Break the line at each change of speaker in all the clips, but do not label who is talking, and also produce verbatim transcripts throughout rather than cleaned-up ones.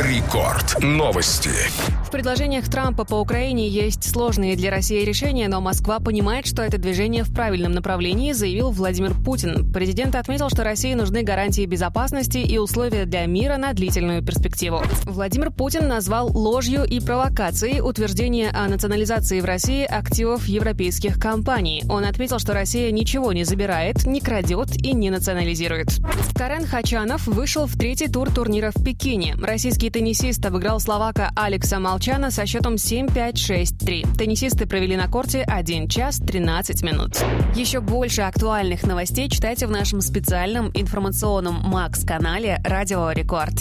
Рекорд. Новости.
В предложениях Трампа по Украине есть сложные для России решения, но Москва понимает, что это движение в правильном направлении, заявил Владимир Путин. Президент отметил, что России нужны гарантии безопасности и условия для мира на длительную перспективу. Владимир Путин назвал ложью и провокацией утверждение о национализации в России активов европейских компаний. Он отметил, что Россия ничего не забирает, не крадет и не национализирует. Карен Хачанов вышел в третий тур турнира в Пекине. Российский теннисист обыграл словака Алекса Молчана со счетом семь пять шесть три. Теннисисты провели на корте один час тринадцать минут. Еще больше актуальных новостей читайте в нашем специальном информационном Макс-канале «Радио Рекорд».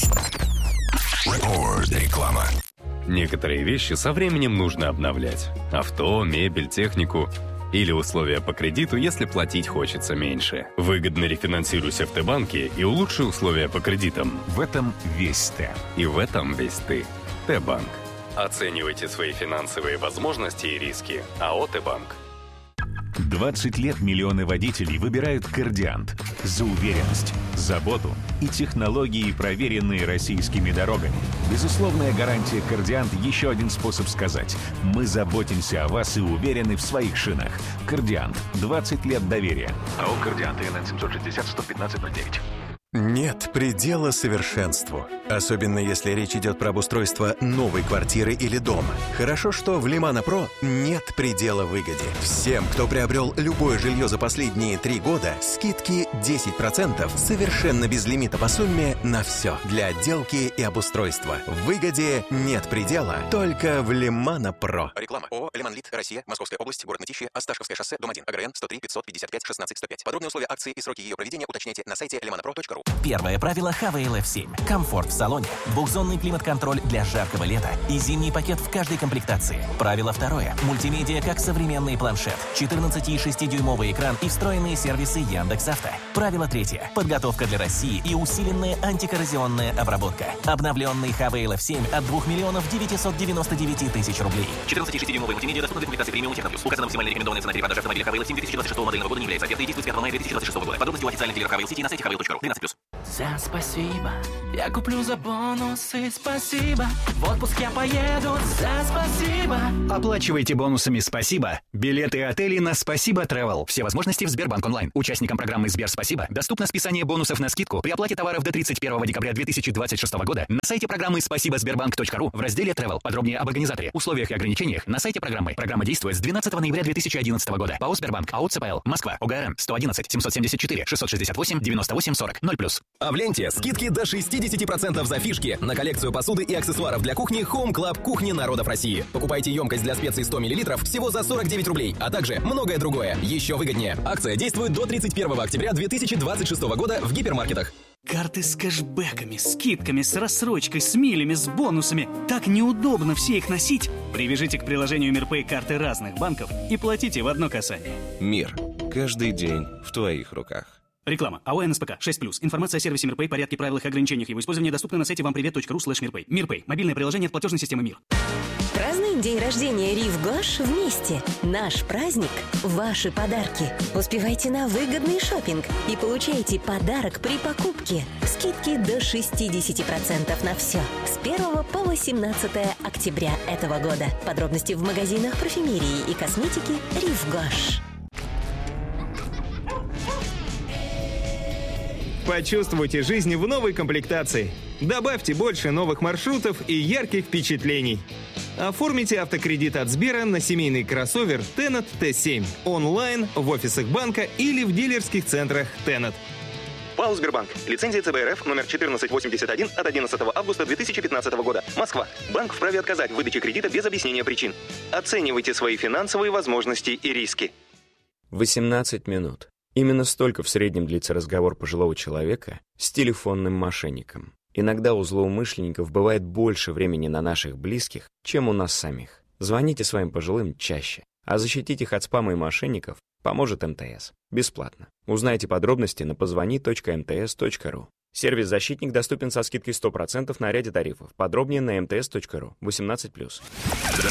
Реклама.
Некоторые вещи со временем нужно обновлять. Авто, мебель, технику. Или условия по кредиту, если платить хочется меньше. Выгодно рефинансируйся в Т-банке и улучши условия по кредитам.
В этом весь Т.
И в этом весь ты. Т-банк. Оценивайте свои финансовые возможности и риски. АО «Т-банк».
двадцать лет миллионы водителей выбирают «Кордиант» за уверенность, заботу и технологии, проверенные российскими дорогами. Безусловная гарантия «Кордиант» — еще один способ сказать: мы заботимся о вас и уверены в своих шинах. «Кордиант» — двадцать лет доверия. АО «Кордиант», ИНН семьсот шестьдесят сто пятнадцать ноль девять.
Нет предела совершенству. Особенно если речь идет про обустройство новой квартиры или дома. Хорошо, что в Лимано Про нет предела выгоде. Всем, кто приобрел любое жилье за последние три года, скидки десять процентов совершенно без лимита по сумме на все. Для отделки и обустройства. В выгоде нет предела, только в Лимано Про.
Реклама. ООО «Лимонлит. Россия. Московская область. Город Мытищи. Осташковское шоссе. Дом один. АГРН сто три пятьсот пятьдесят пять шестнадцать сто пять. Подробные условия акции и сроки ее проведения уточняйте на сайте лимонопро точка ру.
Первое правило эйч ви эл эф семь. Комфорт в салоне. Двухзонный климат-контроль для жаркого лета и зимний пакет в каждой комплектации. Правило второе. Мультимедиа как современный планшет. четырнадцати и шестидюймовый экран и встроенные сервисы Яндекс.Авто. Правило третье. Подготовка для России и усиленная антикоррозионная обработка. Обновленный эйч ви эл эф семь от двух миллионов девятисот девяноста девяти тысяч рублей.
четырнадцати и шестидюймовый мультимедиа доступна для комплектации премиум Техно Плюс. Указана максимальная рекомендованная цена перепродажи автомобиля эйч ви эл эф семь две тысячи двадцать шестого модельного года не является офертой и действует с пятого мая две тысячи двадцать шестого года. Подробности у официальных дилеров эйч ви эл сети на сайте эйч ви эл точка ру. тринадцать плюс.
За спасибо, я куплю за бонусы, спасибо. В отпуск я поеду, за спасибо.
Оплачивайте бонусами «Спасибо» билеты и отели на «Спасибо Travel». Все возможности в Сбербанк онлайн. Участникам программы «Сбер Спасибо» доступно списание бонусов на скидку при оплате товаров до тридцать первого декабря две тысячи двадцать шестого года на сайте программы спасибо сбербанк точка ру в разделе Travel. Подробнее об организаторе, условиях и ограничениях на сайте программы. Программа действует с двенадцатого ноября две тысячи одиннадцатого года. ПАО «Сбербанк», АО «ЦПЛ», Москва, ОГРН сто одиннадцать семьсот семьдесят четыре шестьсот шестьдесят восемь девяносто восемь сорок ноль плюс.
А в ленте скидки до шестьдесят процентов за фишки на коллекцию посуды и аксессуаров для кухни Home Club Кухни народов России. Покупайте емкость для специй сто миллилитров всего за сорок девять рублей, а также многое другое еще выгоднее. Акция действует до тридцать первого октября две тысячи двадцать шестого года в гипермаркетах.
Карты с кэшбэками, скидками, с рассрочкой, с милями, с бонусами. Так неудобно все их носить. Привяжите к приложению МирПэй карты разных банков и платите в одно касание.
Мир. Каждый день в твоих руках.
Реклама. АО эн эс пэ ка шесть плюс. Информация о сервисе МирПэй, порядке, правилах и ограничениях его использования доступна на сайте вампривет точка ру слэш мирпэй. МирПэй. Мобильное приложение от платежной системы МИР.
Празднуем день рождения Рив Гош вместе. Наш праздник – ваши подарки. Успевайте на выгодный шопинг и получайте подарок при покупке. Скидки до шестьдесят процентов на все. С первого по восемнадцатое октября этого года. Подробности в магазинах парфюмерии и косметики Рив Гош.
Почувствуйте жизнь в новой комплектации. Добавьте больше новых маршрутов и ярких впечатлений. Оформите автокредит от Сбера на семейный кроссовер Тенет Т семь онлайн, в офисах банка или в дилерских центрах Тенет.
ПАО «Сбербанк». Лицензия Цэ Бэ Эр Эф номер четырнадцать восемьдесят один от одиннадцатого августа две тысячи пятнадцатого года. Москва. Банк вправе отказать в выдаче кредита без объяснения причин. Оценивайте свои финансовые возможности и риски.
восемнадцать минут. Именно столько в среднем длится разговор пожилого человека с телефонным мошенником. Иногда у злоумышленников бывает больше времени на наших близких, чем у нас самих. Звоните своим пожилым чаще, а защитить их от спама и мошенников поможет эм тэ эс. Бесплатно. Узнайте подробности на позвони точка эм тэ эс точка ру. Сервис «Защитник» доступен со скидкой сто процентов на ряде тарифов. Подробнее на эм тэ эс точка ру. восемнадцать плюс.